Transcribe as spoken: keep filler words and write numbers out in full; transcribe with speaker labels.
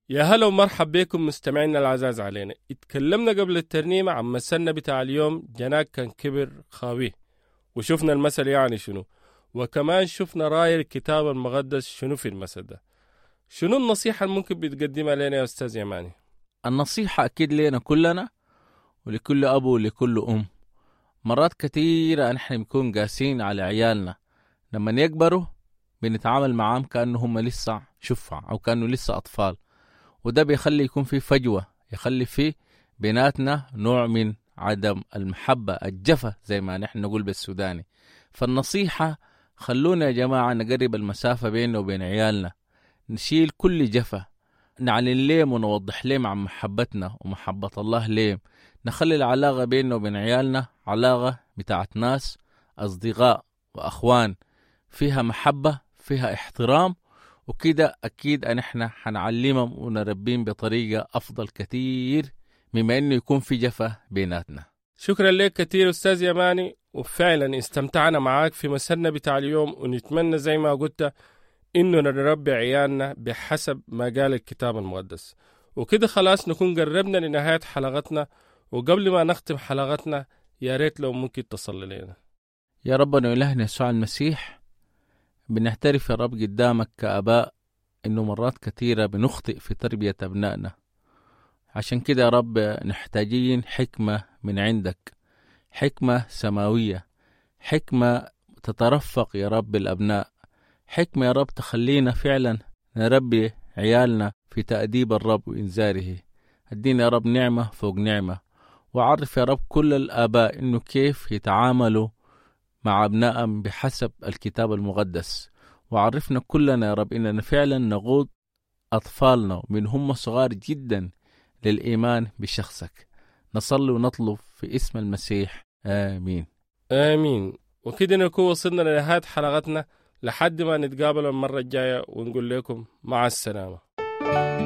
Speaker 1: يا هلا ومرحب بكم مستمعينا العزاز علينا. اتكلمنا قبل الترنيمة عن مثلنا بتاع اليوم، جناك كان كبر خاويه، وشفنا المثل يعني شنو، وكمان شفنا راي الكتاب المقدس شنو في المثل ده. شنو النصيحة اللي ممكن بتقدمها لنا يا أستاذ يماني؟
Speaker 2: النصيحة أكيد لنا كلنا ولكل أبو ولكل أم. مرات كتيرة نحن بنكون قاسين على عيالنا، لما يكبروا بنتعامل معهم كأنه هم لسه شفع أو كأنه لسه أطفال، وده بيخلي يكون في فجوة، يخلي في بيناتنا نوع من عدم المحبة، الجفة زي ما نحن نقول بالسوداني. فالنصيحة خلونا يا جماعة نقرب المسافة بيننا وبين عيالنا، نشيل كل جفة، نعلن لهم ونوضح لهم عن محبتنا ومحبة الله لهم. نخلي العلاقة بيننا وبين عيالنا علاقة بتاعت ناس أصدقاء وأخوان، فيها محبة فيها احترام، وكده أكيد أن احنا حنعلمهم ونربيهم بطريقة أفضل كتير مما أنه يكون في جفة بيناتنا.
Speaker 1: شكرا لك كتير أستاذ يماني، وفعلا استمتعنا معاك في مثلنا بتاع اليوم، ونتمنى زي ما قلت إنه نربي عيالنا بحسب ما قال الكتاب المقدس. وكده خلاص نكون قربنا لنهاية حلقتنا، وقبل ما نختم حلقتنا يا ريت لو ممكن تصلي لنا.
Speaker 2: يا ربنا وإلهنا يسوع المسيح، بنعترف يا رب قدامك كآباء إنه مرات كثيرة بنخطئ في تربية أبنائنا، عشان كده يا رب نحتاجين حكمة من عندك، حكمة سماوية، حكمة تترفق يا رب الأبناء، حكمة يا رب تخلينا فعلا نربي عيالنا في تأديب الرب وإنذاره. ادينا يا رب نعمة فوق نعمة، وعرف يا رب كل الآباء إنه كيف يتعاملوا مع أبنائهم بحسب الكتاب المقدس، وعرفنا كلنا يا رب إننا فعلا نقود أطفالنا من هم صغار جدا للإيمان بشخصك. نصلي ونطلب في اسم المسيح، آمين
Speaker 1: آمين. وكده نكون وصلنا لنهاية حلقتنا، لحد ما نتقابل المرة الجاية ونقول لكم مع السلامة.